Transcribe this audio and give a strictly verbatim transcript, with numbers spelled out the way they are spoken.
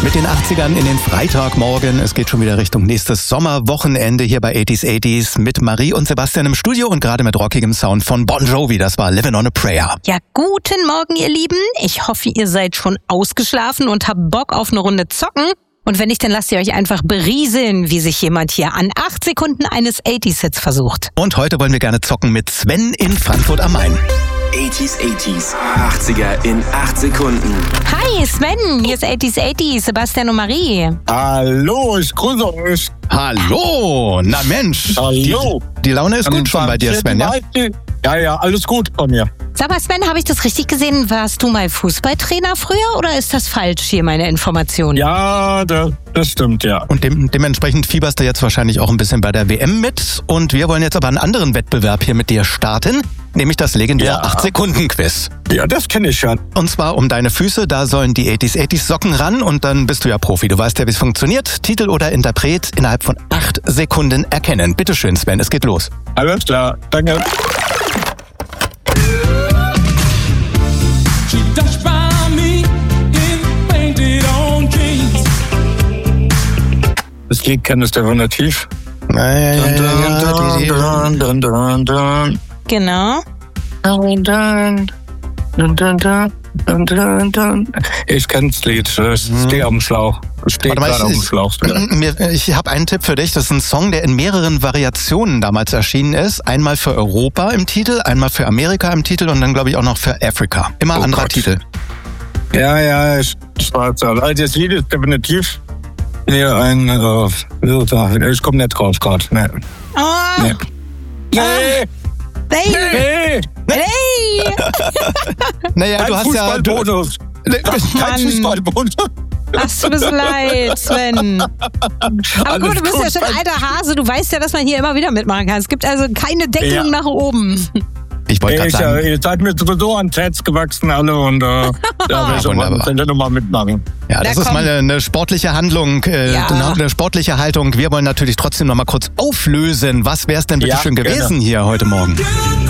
Mit den achtzigern in den Freitagmorgen. Es geht schon wieder Richtung nächstes Sommerwochenende hier bei achtziger achtziger mit Marie und Sebastian im Studio und gerade mit rockigem Sound von Bon Jovi. Das war Living on a Prayer. Ja, guten Morgen, ihr Lieben. Ich hoffe, ihr seid schon ausgeschlafen und habt Bock auf eine Runde zocken. Und wenn nicht, dann lasst ihr euch einfach berieseln, wie sich jemand hier an acht Sekunden eines achtziger-Hits versucht. Und heute wollen wir gerne zocken mit Sven in Frankfurt am Main. achtziger achtziger, achtziger in acht Sekunden. Hi Sven, hier ist achtziger achtziger, Sebastian und Marie. Hallo, ich grüße euch. Hallo, na Mensch. Hallo. Die, die Laune ist gut schon bei dir, Sven, ja? Ja, ja, alles gut bei mir. Sag mal, Sven, habe ich das richtig gesehen? Warst du mal Fußballtrainer früher oder ist das falsch hier, meine Information? Ja, das, das stimmt, ja. Und dem, dementsprechend fieberst du jetzt wahrscheinlich auch ein bisschen bei der W M mit. Und wir wollen jetzt aber einen anderen Wettbewerb hier mit dir starten, nämlich das legendäre Ja. acht Sekunden Quiz. Ja, das kenne ich schon. Und zwar um deine Füße, da sollen die achtziger achtziger Socken ran und dann bist du ja Profi. Du weißt ja, wie es funktioniert. Titel oder Interpret innerhalb von acht Sekunden erkennen. Bitteschön, Sven, es geht los. Alles klar, danke. She touched by me in painted on jeans. Das Lied kennst du definitiv. Ja, ja, ja, ja, Dun, dun, dun, dun, Genau. dun, dun, dun, dun, dun, dun, dun, dun. Ich kenne das Lied, ich stehe auf dem Schlauch. Ich stehe Warte mal, gerade auf dem ich- Schlauch. Mir- Ich habe einen Tipp für dich. Das ist ein Song, der in mehreren Variationen damals erschienen ist. Einmal für Europa im Titel, einmal für Amerika im Titel und dann glaube ich auch noch für Afrika. Immer Oh anderer Gott. Titel. Ja, ja, ich, ich weiß ja. Also das Lied ist definitiv hier ein, äh, ich komme nicht drauf gerade. Nee. Oh, Nee. Nee. hey, Nee. hey. Naja, Kein du hast ja... Du, Fußballbonus. Nee, Kein Mann. Fußballbonus. Ach, tut mir so leid, Sven. Aber Alles gut, du bist gut, ja schon Sven. alter Hase. Du weißt ja, dass man hier immer wieder mitmachen kann. Es gibt also keine Deckelung Ja. nach oben. ich wollte gerade Ich, sagen... äh, ihr seid mir sowieso ans Herz gewachsen alle und äh, da will ich Wunderbar. auf alle Fälle nochmal mitmachen. Ja, das Na, ist komm. mal eine, eine sportliche Handlung, äh, Ja. eine, eine sportliche Haltung. Wir wollen natürlich trotzdem noch mal kurz auflösen. Was wäre es denn bitte Ja, schön gerne. gewesen hier heute Morgen?